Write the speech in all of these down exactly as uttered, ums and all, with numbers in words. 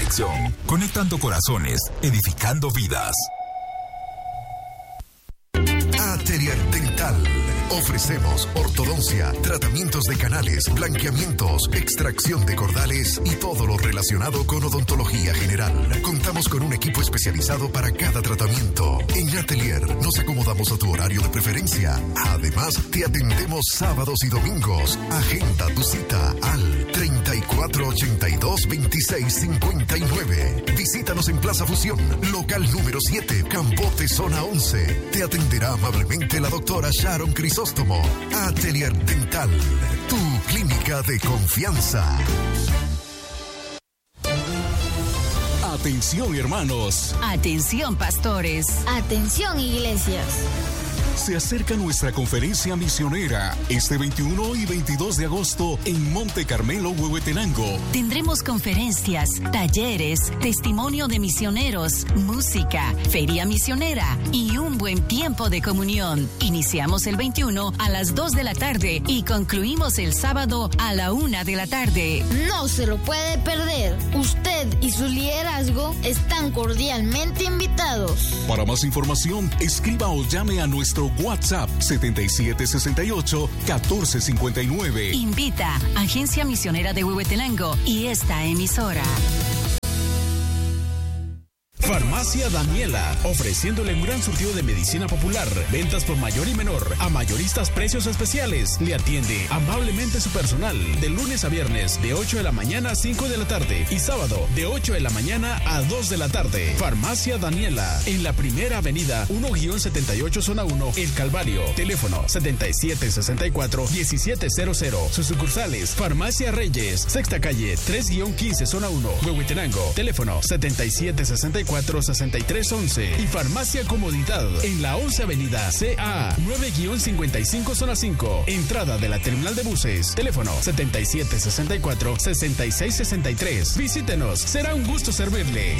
conexión, conectando corazones, edificando vidas. Atelier Dental. Ofrecemos ortodoncia, tratamientos de canales, blanqueamientos, extracción de cordales y todo lo relacionado con odontología general. Contamos con un equipo especializado para cada tratamiento. En Atelier nos acomodamos a tu horario de preferencia. Además, te atendemos sábados y domingos. Agenda tu cita al treinta y cuatro ochenta y dos veintiséis cincuenta y nueve. Visítanos en Plaza Fusión, local número siete, Cambote, zona once. Te atenderá amablemente la doctora Sharon Crisóstomo. Atelier Dental, tu clínica de confianza. Atención, hermanos. Atención, pastores. Atención, iglesias. Se acerca nuestra conferencia misionera este veintiuno y veintidós de agosto en Monte Carmelo, Huehuetenango. Tendremos conferencias, talleres, testimonio de misioneros, música, feria misionera y un buen tiempo de comunión. Iniciamos el veintiuno a las dos de la tarde y concluimos el sábado a la una de la tarde. No se lo puede perder. Usted y su liderazgo están cordialmente invitados. Para más información, escriba o llame a nuestro WhatsApp setenta y siete sesenta y ocho catorce cincuenta y nueve. Invita Agencia Misionera de Huehuetenango y esta emisora. Farmacia Daniela, ofreciéndole un gran surtido de medicina popular, ventas por mayor y menor, a mayoristas precios especiales. Le atiende amablemente su personal, de lunes a viernes, de ocho de la mañana a cinco de la tarde, y sábado, de ocho de la mañana a dos de la tarde. Farmacia Daniela, en la primera avenida, uno setenta y ocho, zona uno, El Calvario. Teléfono setenta y siete sesenta y cuatro diecisiete cero cero. Sus sucursales, Farmacia Reyes, Sexta Calle, tres quince, zona uno, Huehuetenango. Teléfono setenta y siete sesenta y cuatro sesenta y tres once. Y Farmacia Comodidad, en la once avenida C A nueve cincuenta y cinco, zona cinco, entrada de la terminal de buses. Teléfono setenta y siete sesenta y cuatro sesenta y seis sesenta y tres. Visítenos, será un gusto servirle.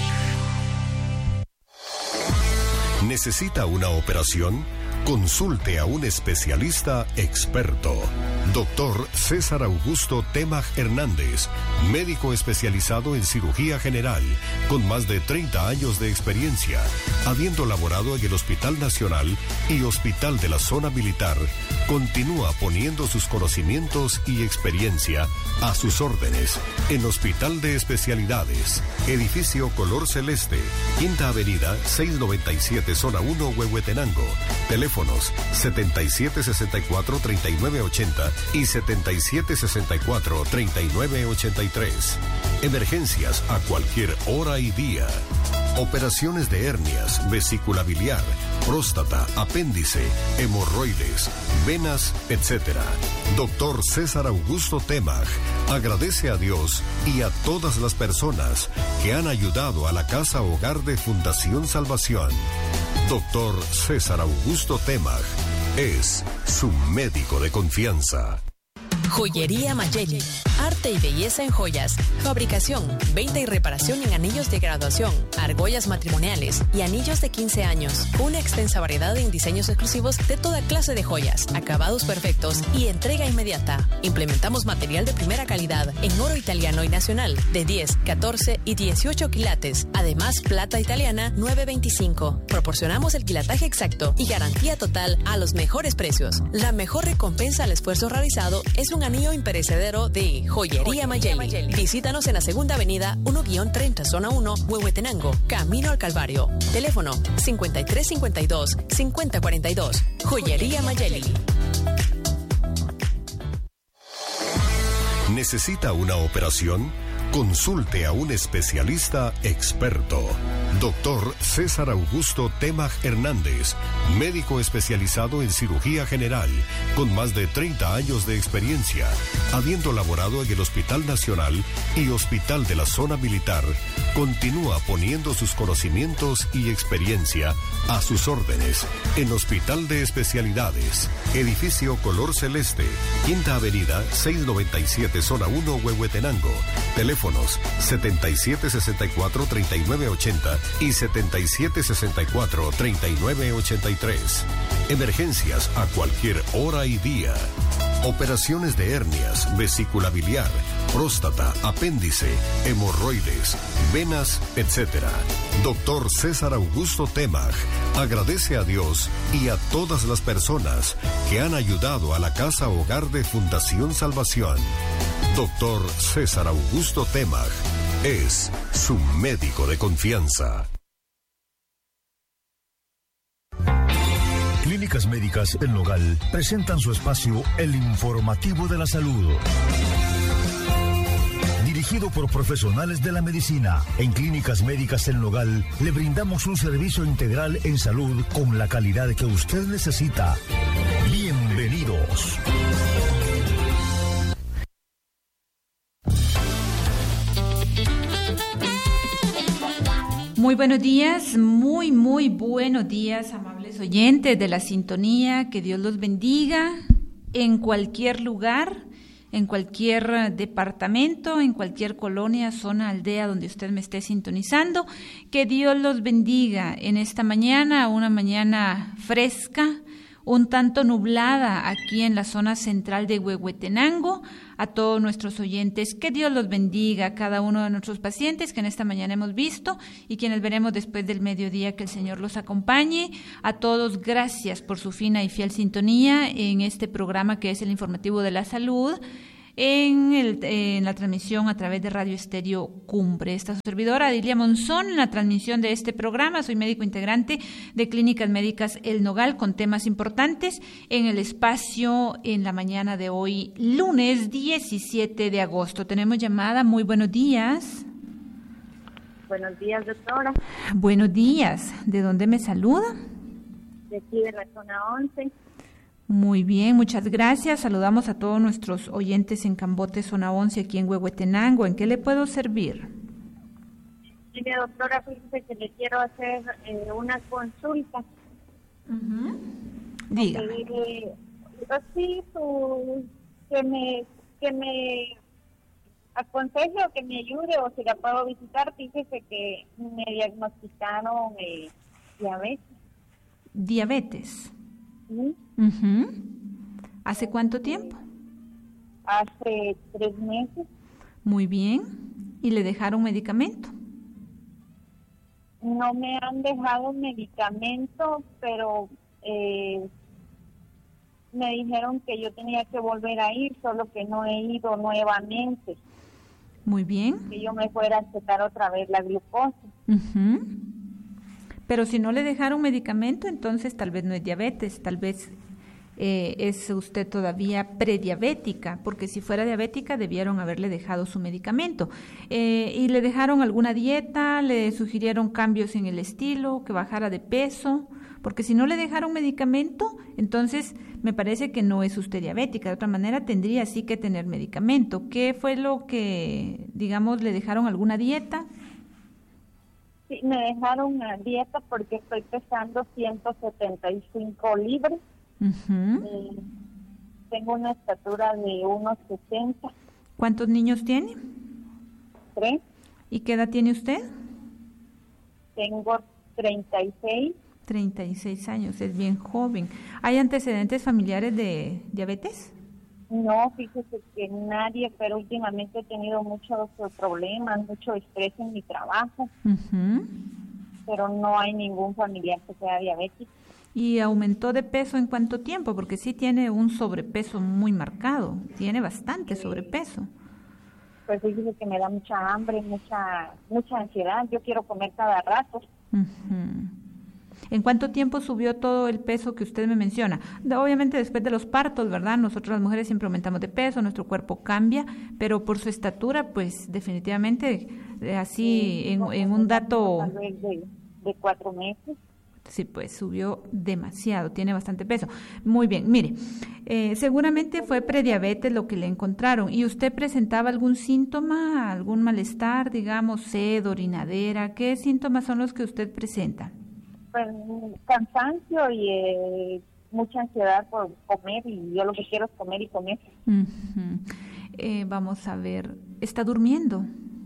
¿Necesita una operación? Consulte a un especialista experto. Doctor César Augusto Temaj Hernández, médico especializado en cirugía general, con más de treinta años de experiencia, habiendo laborado en el Hospital Nacional y Hospital de la Zona Militar, continúa poniendo sus conocimientos y experiencia a sus órdenes en Hospital de Especialidades, edificio color celeste, Quinta Avenida, seiscientos noventa y siete, zona uno, Huehuetenango. Teléfonos setenta y siete sesenta y cuatro treinta y nueve ochenta y setenta y siete sesenta y cuatro treinta y nueve ochenta y tres. Emergencias a cualquier hora y día. Operaciones de hernias, vesícula biliar, próstata, apéndice, hemorroides, venas, etcétera. Doctor César Augusto Temaj agradece a Dios y a todas las personas que han ayudado a la Casa Hogar de Fundación Salvación. Doctor César Augusto Temaj es su médico de confianza. Joyería Mayeli, arte y belleza en joyas, fabricación, venta y reparación en anillos de graduación, argollas matrimoniales y anillos de quince años. Una extensa variedad en diseños exclusivos de toda clase de joyas, acabados perfectos y entrega inmediata. Implementamos material de primera calidad en oro italiano y nacional de diez, catorce y dieciocho quilates. Además, plata italiana nueve veinticinco. Proporcionamos el quilataje exacto y garantía total a los mejores precios. La mejor recompensa al esfuerzo realizado es un anillo imperecedero de Joyería Mayeli. Visítanos en la segunda avenida uno treinta, zona uno, Huehuetenango, camino al Calvario. Teléfono cincuenta y tres cincuenta y dos cincuenta cuarenta y dos. Joyería Mayeli. ¿Necesita una operación? Consulte a un especialista experto. Doctor César Augusto Temaj Hernández, médico especializado en cirugía general, con más de treinta años de experiencia, habiendo laborado en el Hospital Nacional y Hospital de la Zona Militar, continúa poniendo sus conocimientos y experiencia a sus órdenes en Hospital de Especialidades, edificio color celeste, Quinta Avenida, seiscientos noventa y siete, zona uno, Huehuetenango. Teléfonos setenta y siete sesenta y cuatro treinta y nueve ochenta y setenta y siete sesenta y cuatro treinta y nueve ochenta y tres. Emergencias a cualquier hora y día. Operaciones de hernias, vesícula biliar, próstata, apéndice, hemorroides, venas, etcétera. Doctor César Augusto Temaj agradece a Dios y a todas las personas que han ayudado a la Casa Hogar de Fundación Salvación. Doctor César Augusto Temaj es su médico de confianza. Clínicas Médicas El Nogal presentan su espacio El Informativo de la Salud. Dirigido por profesionales de la medicina, en Clínicas Médicas El Nogal le brindamos un servicio integral en salud con la calidad que usted necesita. Bienvenidos. Muy buenos días, muy, muy buenos días, amables oyentes de la sintonía. Que Dios los bendiga en cualquier lugar, en cualquier departamento, en cualquier colonia, zona, aldea donde usted me esté sintonizando. Que Dios los bendiga en esta mañana, una mañana fresca, un tanto nublada aquí en la zona central de Huehuetenango. A todos nuestros oyentes, que Dios los bendiga, a cada uno de nuestros pacientes que en esta mañana hemos visto y quienes veremos después del mediodía, que el Señor los acompañe. A todos, gracias por su fina y fiel sintonía en este programa que es el Informativo de la Salud, en, el, en la transmisión a través de Radio Estéreo Cumbre. Esta servidora, Adilia Monzón, en la transmisión de este programa. Soy médico integrante de Clínicas Médicas El Nogal, con temas importantes en el espacio en la mañana de hoy, lunes diecisiete de agosto. Tenemos llamada. Muy buenos días. Buenos días, doctora. Buenos días. ¿De dónde me saluda? De aquí de la zona once. Muy bien, muchas gracias. Saludamos a todos nuestros oyentes en Cambote, zona once, aquí en Huehuetenango. ¿En qué le puedo servir? Mire, doctora, fíjese que le quiero hacer eh, una consulta. Uh-huh. Diga. Eh, sí, su, que me que me aconseje o que me ayude, o si la puedo visitar. Fíjese que me diagnosticaron eh, diabetes. ¿Diabetes? ¿Sí? Uh-huh. ¿Hace cuánto tiempo? Hace tres meses. Muy bien. ¿Y le dejaron medicamento? No me han dejado medicamento, pero eh, me dijeron que yo tenía que volver a ir, solo que no he ido nuevamente. Muy bien. Que yo me fuera a checar otra vez la glucosa. Uh-huh. Pero si no le dejaron medicamento, entonces tal vez no es diabetes, tal vez eh, es usted todavía prediabética, porque si fuera diabética debieron haberle dejado su medicamento. Eh, ¿Y le dejaron alguna dieta? ¿Le sugirieron cambios en el estilo, que bajara de peso? Porque si no le dejaron medicamento, entonces me parece que no es usted diabética. De otra manera tendría sí que tener medicamento. ¿Qué fue lo que, digamos, le dejaron alguna dieta? Sí, me dejaron una dieta porque estoy pesando ciento setenta y cinco libras. Uh-huh. Y tengo una estatura de uno sesenta. ¿Cuántos niños tiene? Tres. ¿Y qué edad tiene usted? Tengo treinta y seis. treinta y seis años, es bien joven. ¿Hay antecedentes familiares de diabetes? No, fíjese que nadie, pero últimamente he tenido muchos problemas, mucho estrés en mi trabajo, uh-huh. pero no hay ningún familiar que sea diabético. ¿Y aumentó de peso en cuánto tiempo? Porque sí tiene un sobrepeso muy marcado, tiene bastante sí. sobrepeso. Pues fíjese que me da mucha hambre, mucha mucha ansiedad, yo quiero comer cada rato. Uh-huh. ¿En cuánto tiempo subió todo el peso que usted me menciona? Obviamente después de los partos, ¿verdad? Nosotros las mujeres siempre aumentamos de peso, nuestro cuerpo cambia, pero por su estatura, pues definitivamente eh, así sí, en, en un dato... Tal vez de, de cuatro meses. Sí, pues subió demasiado, tiene bastante peso. Muy bien, mire, eh, seguramente fue prediabetes lo que le encontraron. ¿Y usted presentaba algún síntoma, algún malestar, digamos, sed, orinadera? ¿Qué síntomas son los que usted presenta? Pues cansancio y eh, mucha ansiedad por comer, y yo lo que quiero es comer y comer. Uh-huh. eh, vamos a ver, ¿está durmiendo?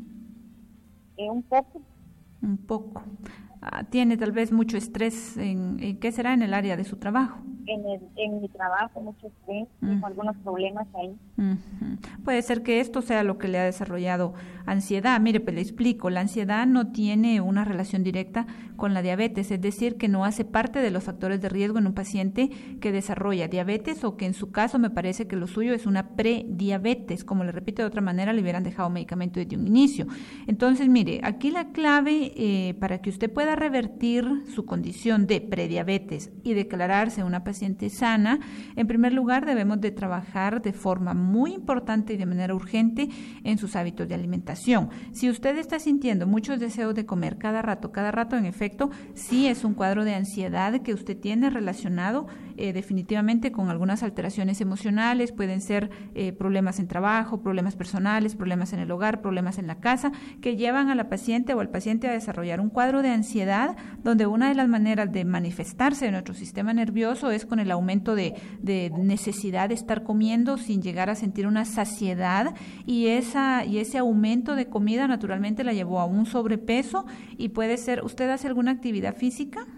Eh, un poco. Un poco. Ah, ¿tiene tal vez mucho estrés en, en qué será en el área de su trabajo? en, el, en mi trabajo, mucho estrés, uh-huh. tengo algunos problemas ahí. Uh-huh. Puede ser que esto sea lo que le ha desarrollado ansiedad. Mire, pues le explico, la ansiedad no tiene una relación directa con la diabetes, es decir, que no hace parte de los factores de riesgo en un paciente que desarrolla diabetes o que en su caso me parece que lo suyo es una prediabetes. Como le repito de otra manera, le hubieran dejado medicamento desde un inicio. Entonces, mire, aquí la clave eh, para que usted pueda revertir su condición de prediabetes y declararse una paciente sana, en primer lugar debemos de trabajar de forma muy importante y de manera urgente en sus hábitos de alimentación. Si usted está sintiendo muchos deseos de comer cada rato, cada rato, en efecto, sí es un cuadro de ansiedad que usted tiene relacionado eh, definitivamente con algunas alteraciones emocionales, pueden ser eh, problemas en trabajo, problemas personales, problemas en el hogar, problemas en la casa, que llevan a la paciente o al paciente a desarrollar un cuadro de ansiedad, donde una de las maneras de manifestarse en nuestro sistema nervioso es con el aumento de, de necesidad de estar comiendo sin llegar a sentir una saciedad, y esa y ese aumento de comida naturalmente la llevó a un sobrepeso. Y puede ser, ¿usted hace alguna actividad física?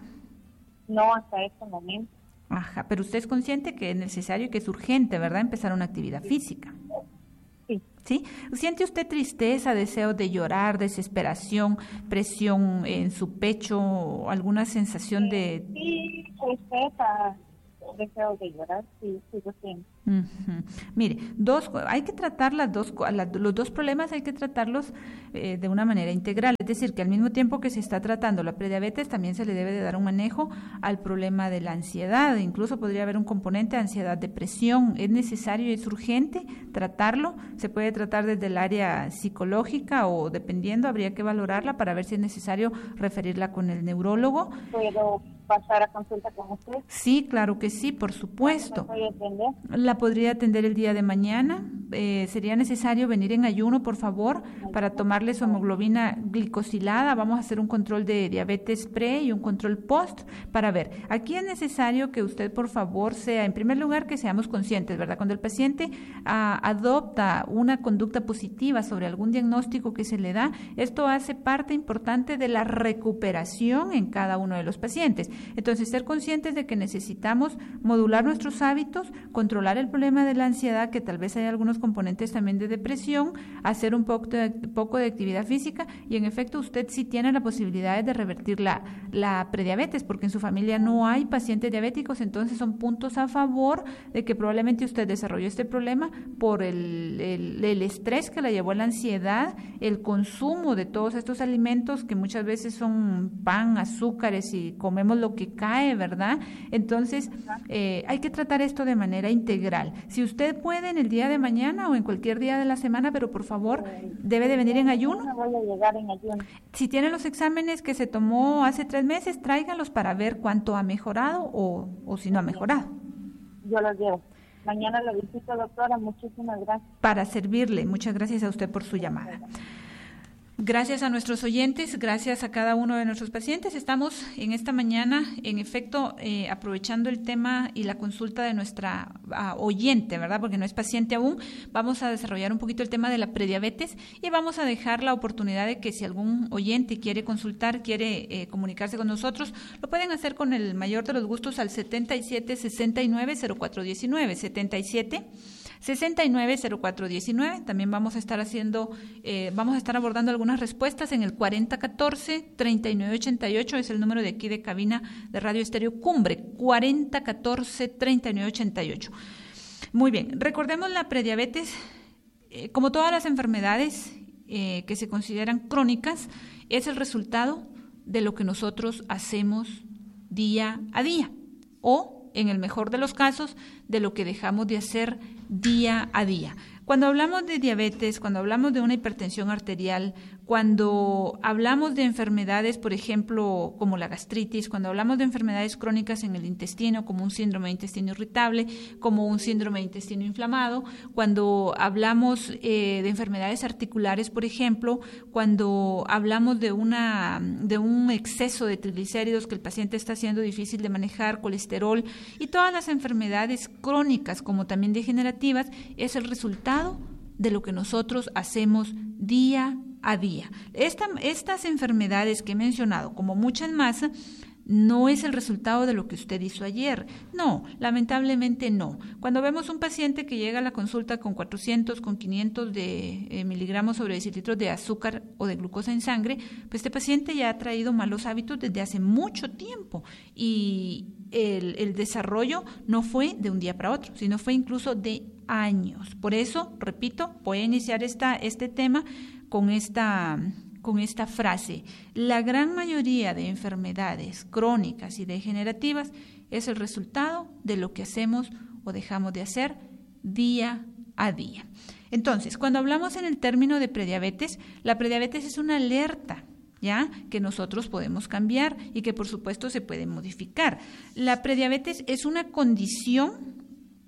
No, hasta este momento. Ajá, pero usted es consciente que es necesario y que es urgente, ¿verdad?, empezar una actividad física. Sí. ¿Sí? ¿Siente usted tristeza, deseo de llorar, desesperación, presión en su pecho, alguna sensación de...? Sí, tristeza, deseo de llorar, sí, sí, lo siento. Uh-huh. Mire, dos, hay que tratar las dos, las, los dos problemas hay que tratarlos eh, de una manera integral, es decir, que al mismo tiempo que se está tratando la prediabetes, también se le debe de dar un manejo al problema de la ansiedad. Incluso podría haber un componente de ansiedad, depresión. Es necesario y es urgente tratarlo. Se puede tratar desde el área psicológica o, dependiendo, habría que valorarla para ver si es necesario referirla con el neurólogo. ¿Puedo pasar a consulta con usted? Sí, claro que sí, por supuesto. ¿Me puede atender? La podría atender el día de mañana. Eh, sería necesario venir en ayuno, por favor, para tomarle su hemoglobina glicosilada. Vamos a hacer un control de diabetes pre y un control post para ver. Aquí es necesario que usted, por favor, sea, en primer lugar, que seamos conscientes, ¿verdad? Cuando el paciente a, adopta una conducta positiva sobre algún diagnóstico que se le da, esto hace parte importante de la recuperación en cada uno de los pacientes. Entonces, ser conscientes de que necesitamos modular nuestros hábitos, controlar el problema de la ansiedad, que tal vez haya algunos componentes también de depresión, hacer un poco de, poco de actividad física, y en efecto usted sí tiene la posibilidad de revertir la, la prediabetes, porque en su familia no hay pacientes diabéticos. Entonces son puntos a favor de que probablemente usted desarrolló este problema por el, el, el estrés que la llevó a la ansiedad, el consumo de todos estos alimentos que muchas veces son pan, azúcares, y comemos lo que cae, ¿verdad? Entonces eh, hay que tratar esto de manera integral. Si usted puede, en el día de mañana o en cualquier día de la semana, pero por favor debe de venir en ayuno. No voy a llegar en ayuno. Si tiene los exámenes que se tomó hace tres meses, tráigalos para ver cuánto ha mejorado o, o si no ha mejorado. Yo los llevo. Mañana lo visito, doctora. Muchísimas gracias. Para servirle. Muchas gracias a usted por su llamada. Gracias a nuestros oyentes, gracias a cada uno de nuestros pacientes. Estamos en esta mañana, en efecto, eh, aprovechando el tema y la consulta de nuestra uh, oyente, ¿verdad? Porque no es paciente aún. Vamos a desarrollar un poquito el tema de la prediabetes y vamos a dejar la oportunidad de que si algún oyente quiere consultar, quiere eh, comunicarse con nosotros, lo pueden hacer con el mayor de los gustos al setenta y siete, sesenta y nueve, cero cuatro diecinueve, setenta y siete, sesenta y nueve, cero cuatro diecinueve. También vamos a estar haciendo, eh, vamos a estar abordando algunas respuestas en el cuarenta catorce, treinta y nueve ochenta y ocho, es el número de aquí de cabina de Radio Estéreo Cumbre, cuarenta catorce, treinta y nueve ochenta y ocho. Muy bien, recordemos la prediabetes, eh, como todas las enfermedades eh, que se consideran crónicas, es el resultado de lo que nosotros hacemos día a día, o en el mejor de los casos, de lo que dejamos de hacer día a día. Cuando hablamos de diabetes, cuando hablamos de una hipertensión arterial, cuando hablamos de enfermedades, por ejemplo, como la gastritis, cuando hablamos de enfermedades crónicas en el intestino, como un síndrome de intestino irritable, como un síndrome de intestino inflamado, cuando hablamos eh, de enfermedades articulares, por ejemplo, cuando hablamos de, una, de un exceso de triglicéridos que el paciente está haciendo difícil de manejar, colesterol, y todas las enfermedades crónicas, como también degenerativas, es el resultado de lo que nosotros hacemos día a día. Esta, estas enfermedades que he mencionado, como muchas más, no es el resultado de lo que usted hizo ayer. No, lamentablemente no. Cuando vemos un paciente que llega a la consulta con cuatrocientos, con quinientos de eh, miligramos sobre decilitros de azúcar o de glucosa en sangre, pues este paciente ya ha traído malos hábitos desde hace mucho tiempo y el, el desarrollo no fue de un día para otro, sino fue incluso de años. Por eso, repito, voy a iniciar esta, este tema con esta... con esta frase: la gran mayoría de enfermedades crónicas y degenerativas es el resultado de lo que hacemos o dejamos de hacer día a día. Entonces, cuando hablamos en el término de prediabetes, la prediabetes es una alerta, ¿ya?, que nosotros podemos cambiar y que por supuesto se puede modificar. La prediabetes es una condición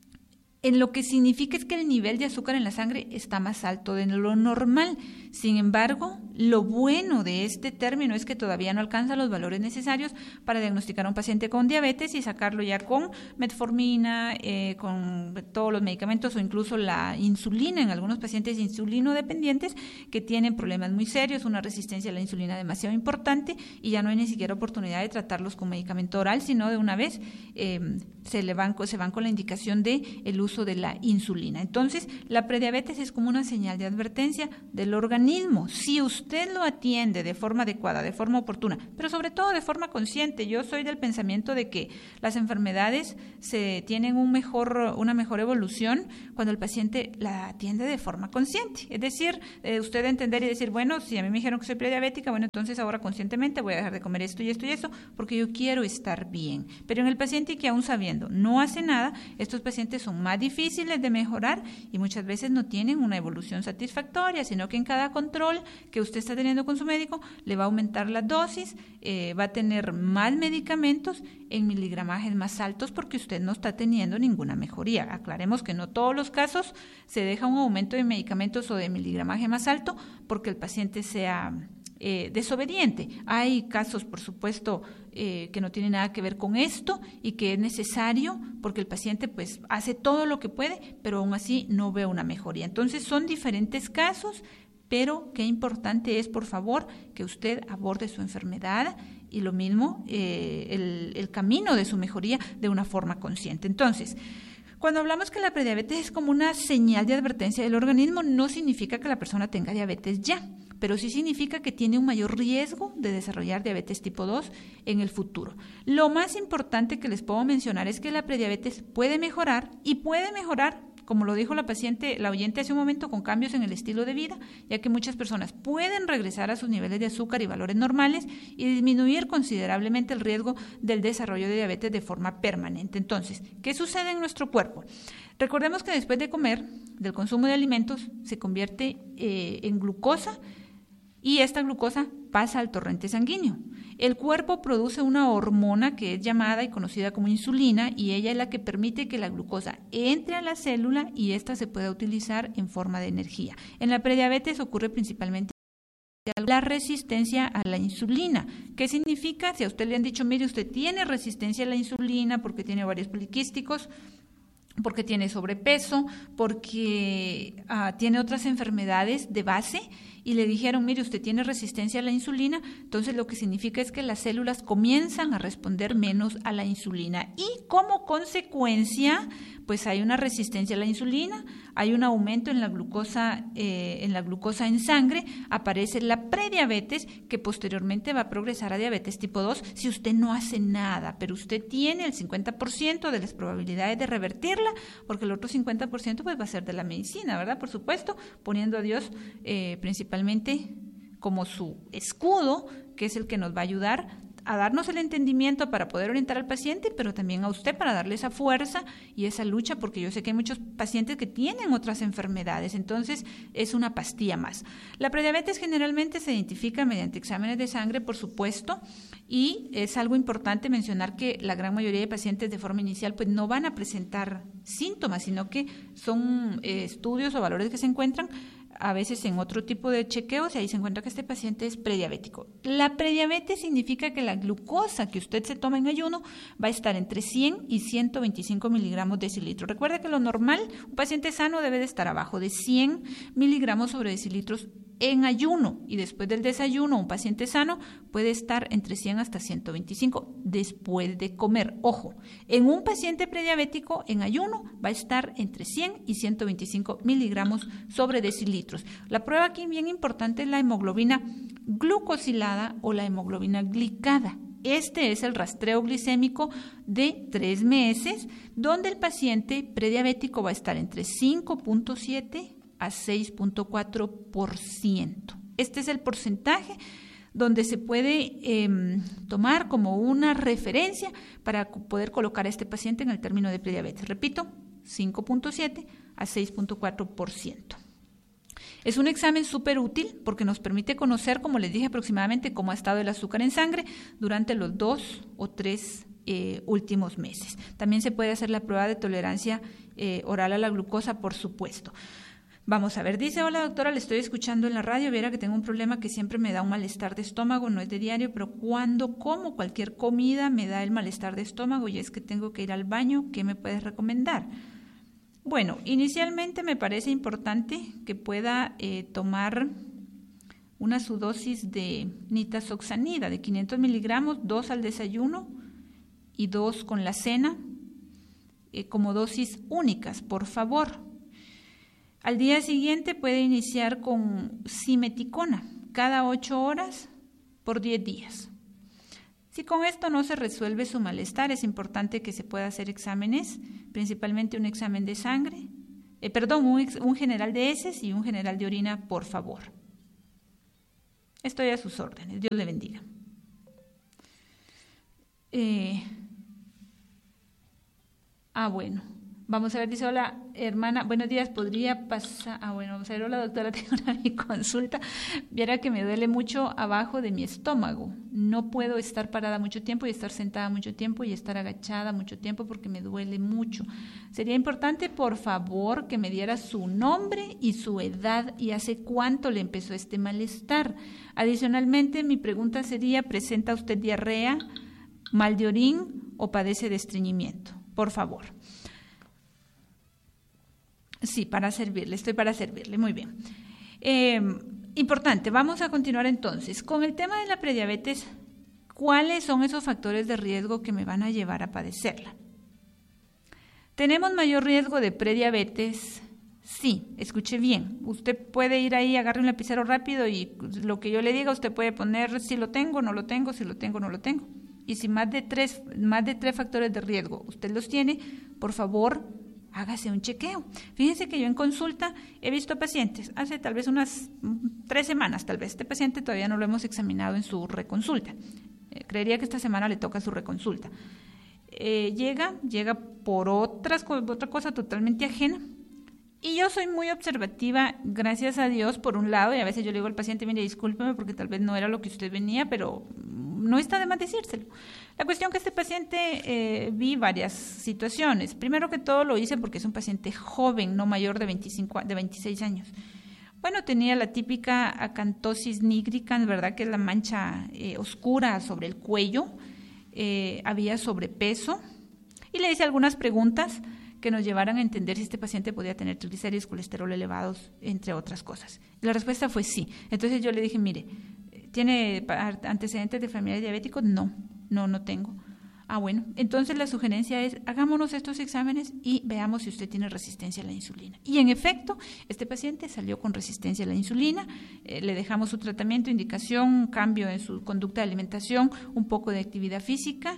en lo que significa es que el nivel de azúcar en la sangre está más alto de lo normal. Sin embargo, lo bueno de este término es que todavía no alcanza los valores necesarios para diagnosticar a un paciente con diabetes y sacarlo ya con metformina, eh, con todos los medicamentos o incluso la insulina en algunos pacientes insulinodependientes que tienen problemas muy serios, una resistencia a la insulina demasiado importante y ya no hay ni siquiera oportunidad de tratarlos con medicamento oral, sino de una vez eh, se, le van, se van con la indicación de el uso de la insulina. Entonces, la prediabetes es como una señal de advertencia del organismo. Si usted lo atiende de forma adecuada, de forma oportuna, pero sobre todo de forma consciente, yo soy del pensamiento de que las enfermedades se tienen un mejor, una mejor evolución cuando el paciente la atiende de forma consciente. Es decir, eh, usted entender y decir, bueno, si a mí me dijeron que soy prediabética, bueno, entonces ahora conscientemente voy a dejar de comer esto y esto y eso, porque yo quiero estar bien. Pero en el paciente que aún sabiendo no hace nada, estos pacientes son más difíciles de mejorar y muchas veces no tienen una evolución satisfactoria, sino que en cada control que usted está teniendo con su médico le va a aumentar la dosis, eh, va a tener más medicamentos en miligramajes más altos porque usted no está teniendo ninguna mejoría. Aclaremos que no todos los casos se deja un aumento de medicamentos o de miligramaje más alto porque el paciente sea Eh, desobediente. Hay casos, por supuesto, eh, que no tienen nada que ver con esto y que es necesario porque el paciente pues hace todo lo que puede, pero aún así no ve una mejoría. Entonces son diferentes casos, pero qué importante es, por favor, que usted aborde su enfermedad y lo mismo, eh, el, el camino de su mejoría de una forma consciente. Entonces, cuando hablamos que la prediabetes es como una señal de advertencia del organismo, no significa que la persona tenga diabetes ya, pero sí significa que tiene un mayor riesgo de desarrollar diabetes tipo dos en el futuro. Lo más importante que les puedo mencionar es que la prediabetes puede mejorar y puede mejorar, como lo dijo la paciente, la oyente hace un momento, con cambios en el estilo de vida, ya que muchas personas pueden regresar a sus niveles de azúcar y valores normales y disminuir considerablemente el riesgo del desarrollo de diabetes de forma permanente. Entonces, ¿qué sucede en nuestro cuerpo? Recordemos que después de comer, del consumo de alimentos, se convierte eh, en glucosa y esta glucosa pasa al torrente sanguíneo. El cuerpo produce una hormona que es llamada y conocida como insulina y ella es la que permite que la glucosa entre a la célula y ésta se pueda utilizar en forma de energía. En la prediabetes ocurre principalmente la resistencia a la insulina. ¿Qué significa? Si a usted le han dicho, mire, usted tiene resistencia a la insulina porque tiene ovarios poliquísticos, porque tiene sobrepeso, porque uh, tiene otras enfermedades de base y le dijeron, mire, usted tiene resistencia a la insulina, entonces lo que significa es que las células comienzan a responder menos a la insulina y como consecuencia, pues hay una resistencia a la insulina, hay un aumento en la glucosa, eh, en la glucosa en sangre, aparece la prediabetes que posteriormente va a progresar a diabetes tipo dos si usted no hace nada, pero usted tiene el cincuenta por ciento de las probabilidades de revertirla, porque el otro cincuenta por ciento pues va a ser de la medicina, ¿verdad? Por supuesto, poniendo a Dios eh, principalmente como su escudo, que es el que nos va a ayudar a darnos el entendimiento para poder orientar al paciente, pero también a usted para darle esa fuerza y esa lucha, porque yo sé que hay muchos pacientes que tienen otras enfermedades, entonces es una pastilla más. La prediabetes generalmente se identifica mediante exámenes de sangre, por supuesto, y es algo importante mencionar que la gran mayoría de pacientes de forma inicial pues no van a presentar síntomas, sino que son eh, estudios o valores que se encuentran a veces en otro tipo de chequeos y ahí se encuentra que este paciente es prediabético. La prediabetes significa que la glucosa que usted se toma en ayuno va a estar entre cien y ciento veinticinco miligramos decilitros. Recuerde que lo normal, un paciente sano debe de estar abajo de cien miligramos sobre decilitros en ayuno y después del desayuno, un paciente sano puede estar entre cien hasta ciento veinticinco después de comer. Ojo, en un paciente prediabético en ayuno va a estar entre cien y ciento veinticinco miligramos sobre decilitros. La prueba aquí bien importante es la hemoglobina glucosilada o la hemoglobina glicada. Este es el rastreo glicémico de tres meses, donde el paciente prediabético va a estar entre cinco punto siete a seis punto cuatro por ciento. Este es el porcentaje donde se puede eh, tomar como una referencia para poder colocar a este paciente en el término de prediabetes. Repito, cinco punto siete a seis punto cuatro por ciento. Es un examen súper útil porque nos permite conocer, como les dije, aproximadamente cómo ha estado el azúcar en sangre durante los dos o tres eh, últimos meses. También se puede hacer la prueba de tolerancia eh, oral a la glucosa, por supuesto. Vamos a ver, dice, hola doctora, le estoy escuchando en la radio, viera que tengo un problema que siempre me da un malestar de estómago, no es de diario, pero cuando como cualquier comida me da el malestar de estómago y es que tengo que ir al baño, ¿qué me puedes recomendar? Bueno, inicialmente me parece importante que pueda eh, tomar una su dosis de nitazoxanida de quinientos miligramos, dos al desayuno y dos con la cena, eh, como dosis únicas, por favor. Al día siguiente puede iniciar con simeticona, cada ocho horas por diez días. Si con esto no se resuelve su malestar, es importante que se pueda hacer exámenes, principalmente un examen de sangre, eh, perdón, un, ex, un general de heces y un general de orina, por favor. Estoy a sus órdenes, Dios le bendiga. Eh, ah, bueno. Vamos a ver, dice, hola hermana, buenos días, podría pasar, ah bueno, vamos a ver, hola doctora, tengo una mi consulta, viera que me duele mucho abajo de mi estómago, no puedo estar parada mucho tiempo y estar sentada mucho tiempo y estar agachada mucho tiempo porque me duele mucho. Sería importante, por favor, que me diera su nombre y su edad y hace cuánto le empezó este malestar. Adicionalmente, mi pregunta sería, ¿presenta usted diarrea, mal de orín o padece de estreñimiento? Por favor. Sí, para servirle, estoy para servirle, muy bien. Eh, importante, vamos a continuar entonces. Con el tema de la prediabetes, ¿cuáles son esos factores de riesgo que me van a llevar a padecerla? ¿Tenemos mayor riesgo de prediabetes? Sí, escuche bien. Usted puede ir ahí, agarre un lapicero rápido y lo que yo le diga, usted puede poner si lo tengo, no lo tengo, si lo tengo, no lo tengo. Y si más de tres, más de tres factores de riesgo usted los tiene, por favor, hágase un chequeo. Fíjense que yo en consulta he visto pacientes, hace tal vez unas tres semanas, tal vez este paciente todavía no lo hemos examinado en su reconsulta. Eh, creería que esta semana le toca su reconsulta. Eh, llega, llega por otras, otra cosa totalmente ajena. Y yo soy muy observativa, gracias a Dios, por un lado, y a veces yo le digo al paciente, mire, discúlpeme porque tal vez no era lo que usted venía, pero no está de más decírselo. La cuestión que este paciente, eh, vi varias situaciones. Primero que todo lo hice porque es un paciente joven, no mayor de veinticinco, de veintiséis años. Bueno, tenía la típica acantosis nigricans, ¿verdad? Que es la mancha eh, oscura sobre el cuello. Eh, había sobrepeso. Y le hice algunas preguntas que nos llevaran a entender si este paciente podía tener triglicéridos, colesterol elevados, entre otras cosas. La respuesta fue sí. Entonces yo le dije, mire, ¿tiene antecedentes de familiares diabéticos? No, no, no tengo. Ah, bueno, entonces la sugerencia es, hagámonos estos exámenes y veamos si usted tiene resistencia a la insulina. Y en efecto, este paciente salió con resistencia a la insulina, eh, le dejamos su tratamiento, indicación, cambio en su conducta de alimentación, un poco de actividad física,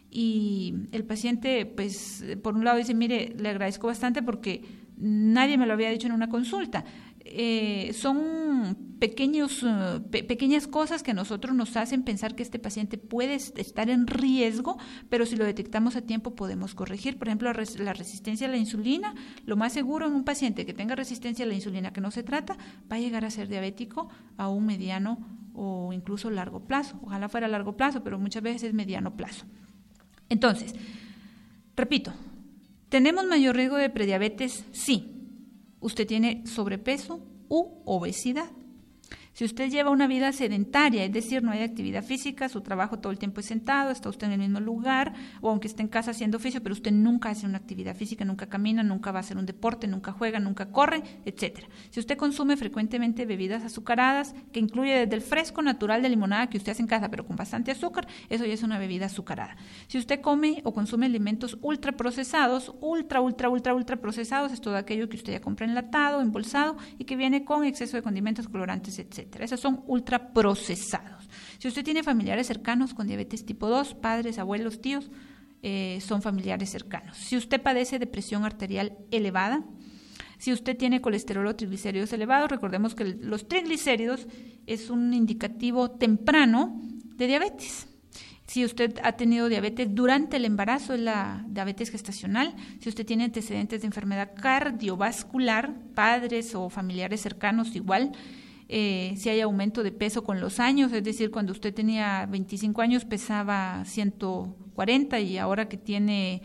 y el paciente, pues, por un lado dice, mire, le agradezco bastante porque nadie me lo había dicho en una consulta. Eh, son pequeños, uh, pe- pequeñas cosas que a nosotros nos hacen pensar que este paciente puede estar en riesgo, pero si lo detectamos a tiempo podemos corregir. Por ejemplo, la, res- la resistencia a la insulina, lo más seguro en un paciente que tenga resistencia a la insulina que no se trata, va a llegar a ser diabético a un mediano o incluso largo plazo. Ojalá fuera a largo plazo, pero muchas veces es mediano plazo. Entonces, repito, ¿tenemos mayor riesgo de prediabetes? Sí. Usted tiene sobrepeso u obesidad. Si usted lleva una vida sedentaria, es decir, no hay actividad física, su trabajo todo el tiempo es sentado, está usted en el mismo lugar, o aunque esté en casa haciendo oficio, pero usted nunca hace una actividad física, nunca camina, nunca va a hacer un deporte, nunca juega, nunca corre, etcétera. Si usted consume frecuentemente bebidas azucaradas, que incluye desde el fresco natural de limonada que usted hace en casa, pero con bastante azúcar, eso ya es una bebida azucarada. Si usted come o consume alimentos ultraprocesados, ultra, ultra, ultra, ultra procesados, es todo aquello que usted ya compra enlatado, embolsado y que viene con exceso de condimentos, colorantes, etcétera. Esos son ultraprocesados. Si usted tiene familiares cercanos con diabetes tipo dos, padres, abuelos, tíos, eh, son familiares cercanos. Si usted padece de presión arterial elevada, si usted tiene colesterol o triglicéridos elevados, recordemos que los triglicéridos es un indicativo temprano de diabetes. Si usted ha tenido diabetes durante el embarazo, es la diabetes gestacional. Si usted tiene antecedentes de enfermedad cardiovascular, padres o familiares cercanos igual. Eh, si hay aumento de peso con los años, es decir, cuando usted tenía veinticinco años pesaba ciento cuarenta y ahora que tiene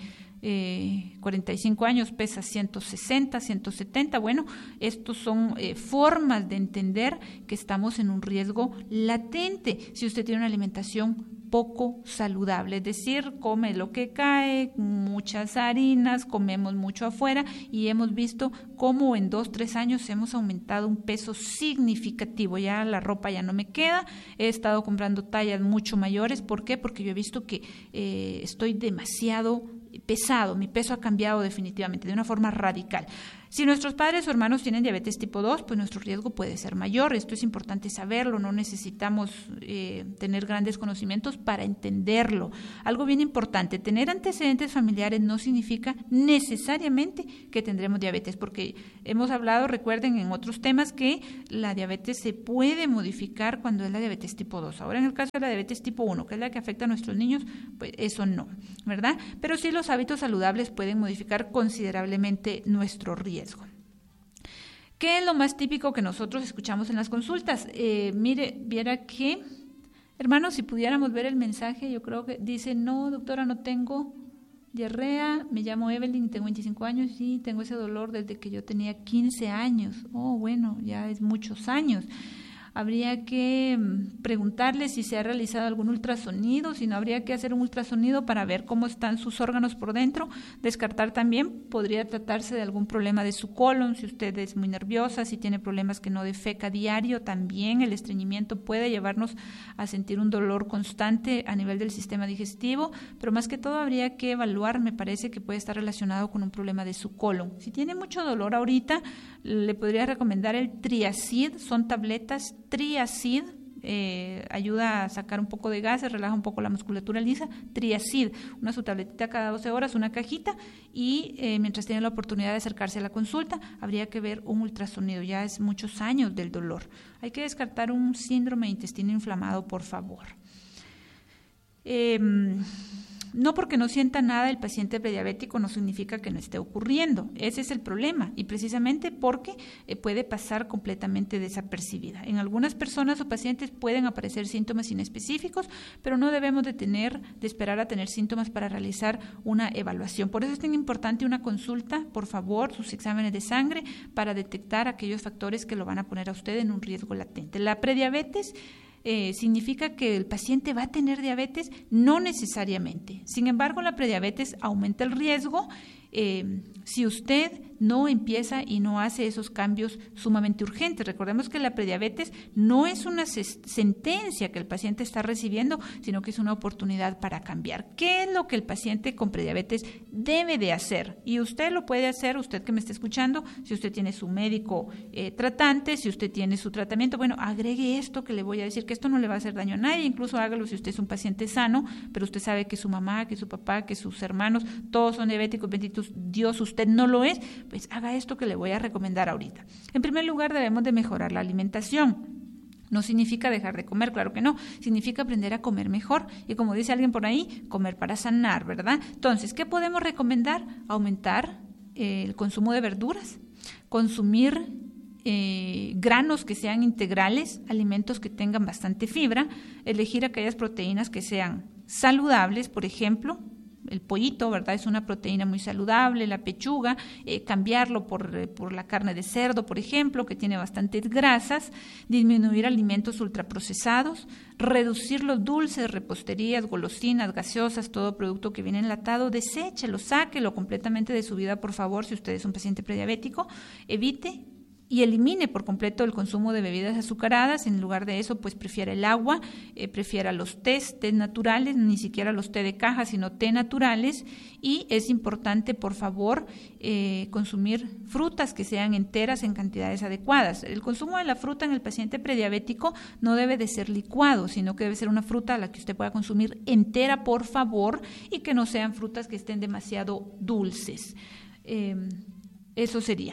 eh, cuarenta y cinco años pesa ciento sesenta, ciento setenta. Bueno, estos son eh, formas de entender que estamos en un riesgo latente. Si usted tiene una alimentación poco saludable, es decir, come lo que cae, muchas harinas, comemos mucho afuera y hemos visto cómo en dos, tres años hemos aumentado un peso significativo. Ya la ropa ya no me queda, he estado comprando tallas mucho mayores. ¿Por qué? Porque yo he visto que eh, estoy demasiado pesado, mi peso ha cambiado definitivamente de una forma radical. Si nuestros padres o hermanos tienen diabetes tipo dos, pues nuestro riesgo puede ser mayor. Esto es importante saberlo, no necesitamos eh, tener grandes conocimientos para entenderlo. Algo bien importante, tener antecedentes familiares no significa necesariamente que tendremos diabetes, porque hemos hablado, recuerden, en otros temas que la diabetes se puede modificar cuando es la diabetes tipo dos. Ahora en el caso de la diabetes tipo uno, que es la que afecta a nuestros niños, pues eso no, ¿verdad? Pero sí los hábitos saludables pueden modificar considerablemente nuestro riesgo. ¿Qué es lo más típico que nosotros escuchamos en las consultas? Eh, mire, viera que, hermanos, si pudiéramos ver el mensaje, yo creo que dice, no, doctora, no tengo diarrea, me llamo Evelyn, tengo veinticinco años y tengo ese dolor desde que yo tenía quince años. Oh, bueno, ya es muchos años. Habría que preguntarle si se ha realizado algún ultrasonido, si no habría que hacer un ultrasonido para ver cómo están sus órganos por dentro. Descartar también, podría tratarse de algún problema de su colon, si usted es muy nerviosa, si tiene problemas que no defeca diario, también el estreñimiento puede llevarnos a sentir un dolor constante a nivel del sistema digestivo, pero más que todo habría que evaluar, me parece que puede estar relacionado con un problema de su colon. Si tiene mucho dolor ahorita, le podría recomendar el Triacid, son tabletas Triacid, eh, ayuda a sacar un poco de gases, relaja un poco la musculatura lisa. Triacid, una su tabletita cada doce horas, una cajita, y eh, mientras tiene la oportunidad de acercarse a la consulta, habría que ver un ultrasonido, ya es muchos años del dolor. Hay que descartar un síndrome de intestino inflamado, por favor. Eh, No porque no sienta nada el paciente prediabético no significa que no esté ocurriendo. Ese es el problema y precisamente porque eh, puede pasar completamente desapercibida. En algunas personas o pacientes pueden aparecer síntomas inespecíficos, pero no debemos de tener, de esperar a tener síntomas para realizar una evaluación. Por eso es tan importante una consulta, por favor, sus exámenes de sangre para detectar aquellos factores que lo van a poner a usted en un riesgo latente. La prediabetes Eh, ¿significa que el paciente va a tener diabetes? No necesariamente. Sin embargo, la prediabetes aumenta el riesgo eh, si usted no empieza y no hace esos cambios sumamente urgentes. Recordemos que la prediabetes no es una sentencia que el paciente está recibiendo, sino que es una oportunidad para cambiar. ¿Qué es lo que el paciente con prediabetes debe de hacer? Y usted lo puede hacer, usted que me está escuchando, si usted tiene su médico eh, tratante, si usted tiene su tratamiento, bueno, agregue esto que le voy a decir, que esto no le va a hacer daño a nadie, incluso hágalo si usted es un paciente sano, pero usted sabe que su mamá, que su papá, que sus hermanos, todos son diabéticos, bendito Dios, usted no lo es, pues haga esto que le voy a recomendar ahorita. En primer lugar, debemos de mejorar la alimentación. No significa dejar de comer, claro que no, significa aprender a comer mejor y como dice alguien por ahí, comer para sanar, ¿verdad? Entonces, ¿qué podemos recomendar? Aumentar eh, el consumo de verduras, consumir Eh, granos que sean integrales, alimentos que tengan bastante fibra, elegir aquellas proteínas que sean saludables, por ejemplo, el pollito, ¿verdad? Es una proteína muy saludable, la pechuga, eh, cambiarlo por, eh, por la carne de cerdo, por ejemplo, que tiene bastantes grasas, disminuir alimentos ultraprocesados, reducir los dulces, reposterías, golosinas, gaseosas, todo producto que viene enlatado, deséchelo, sáquelo completamente de su vida, por favor, si usted es un paciente prediabético, evite y elimine por completo el consumo de bebidas azucaradas. En lugar de eso, pues prefiera el agua, eh, prefiera los tés, tés naturales, ni siquiera los té de caja, sino té naturales. Y es importante, por favor, eh, consumir frutas que sean enteras en cantidades adecuadas. El consumo de la fruta en el paciente prediabético no debe de ser licuado, sino que debe ser una fruta a la que usted pueda consumir entera, por favor, y que no sean frutas que estén demasiado dulces. Eh, eso sería.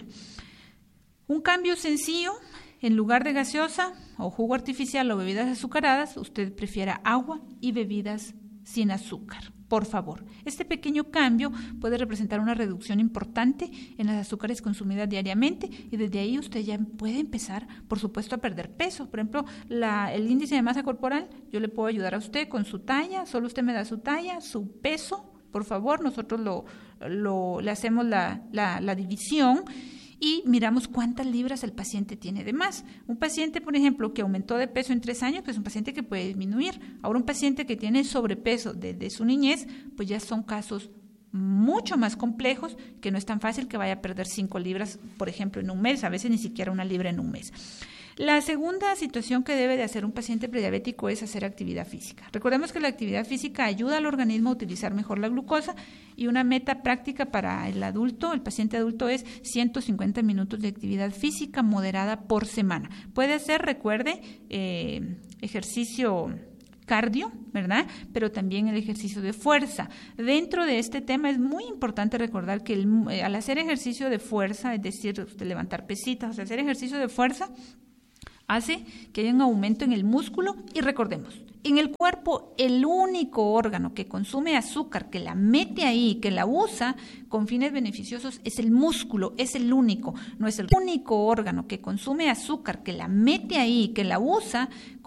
Un cambio sencillo, en lugar de gaseosa o jugo artificial o bebidas azucaradas, usted prefiera agua y bebidas sin azúcar, por favor. Este pequeño cambio puede representar una reducción importante en las azúcares consumidas diariamente y desde ahí usted ya puede empezar, por supuesto, a perder peso. Por ejemplo, la, el índice de masa corporal, yo le puedo ayudar a usted con su talla, solo usted me da su talla, su peso, por favor, nosotros lo, lo, le hacemos la, la, la división y miramos cuántas libras el paciente tiene de más. Un paciente, por ejemplo, que aumentó de peso en tres años, pues es un paciente que puede disminuir. Ahora un paciente que tiene sobrepeso desde su niñez, pues ya son casos mucho más complejos, que no es tan fácil que vaya a perder cinco libras, por ejemplo, en un mes, a veces ni siquiera una libra en un mes. La segunda situación que debe de hacer un paciente prediabético es hacer actividad física. Recordemos que la actividad física ayuda al organismo a utilizar mejor la glucosa y una meta práctica para el adulto, el paciente adulto, es ciento cincuenta minutos de actividad física moderada por semana. Puede ser, recuerde, eh, ejercicio cardio, ¿verdad? Pero también el ejercicio de fuerza. Dentro de este tema es muy importante recordar que el, eh, al hacer ejercicio de fuerza, es decir, de levantar pesitas, o sea, hacer ejercicio de fuerza, hace que haya un aumento en el músculo y recordemos, en el cuerpo el único órgano que consume azúcar, que la mete ahí, que la usa con fines beneficiosos es el músculo, es el único, no es el único órgano que consume azúcar, que la mete ahí, que la usa